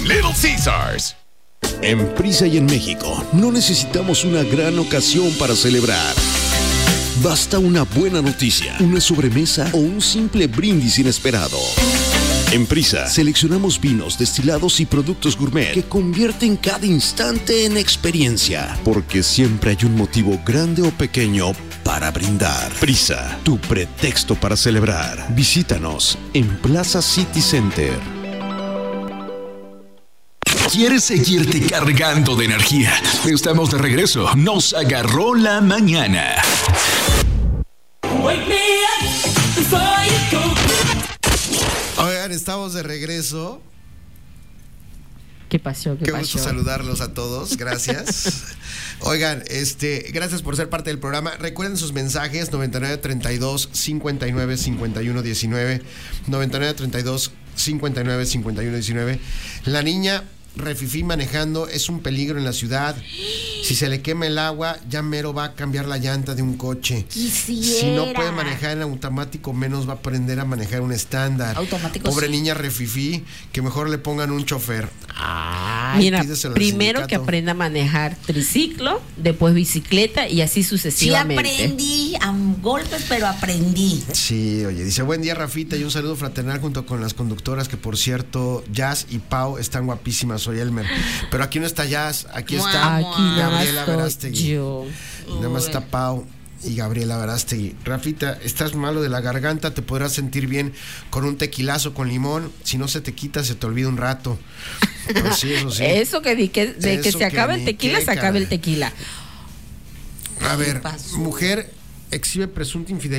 Little Caesars. En Prisa y en México no necesitamos una gran ocasión para celebrar. Basta una buena noticia, una sobremesa o un simple brindis inesperado. En Prisa seleccionamos vinos, destilados y productos gourmet que convierten cada instante en experiencia, porque siempre hay un motivo grande o pequeño para brindar. Prisa, tu pretexto para celebrar. Visítanos en Plaza City Center. ¿Quieres seguirte cargando de energía? Estamos de regreso. Nos agarró la mañana. Oigan, estamos de regreso. ¿Qué pasó? Qué gusto saludarlos a todos, gracias. Oigan, gracias por ser parte del programa. Recuerden sus mensajes, 9932-595119, 9932-595119. La niña refifí manejando es un peligro en la ciudad. Si se le quema el agua, ya mero va a cambiar la llanta de un coche. Quisiera. Si no puede manejar en automático, menos va a aprender a manejar un estándar. Automático. Pobre sí. Niña refifí, que mejor le pongan un chofer. Mira, Pídeselo al primero sindicato. que aprenda a manejar triciclo, después bicicleta y así Sí sucesivamente. aprendí, a golpes, pero aprendí. Sí, oye, dice, buen día, Rafita, y un saludo fraternal junto con las conductoras, que por cierto, Jazz y Pau están guapísimas, soy Elmer. Pero aquí no está Jazz, aquí está Aquí nada más Gabriela estoy Verástegui. yo. Nada más está Pau y Gabriela Verástegui. Rafita, estás malo de la garganta, te podrás sentir bien con un tequilazo con limón. Si no se te quita, se te olvida un rato. Pero sí, eso sí. Eso que di que de que Eso se acaba que el ni tequila, qué, se acaba el cara. tequila. A ver, pasó? mujer exhibe presunta infidelidad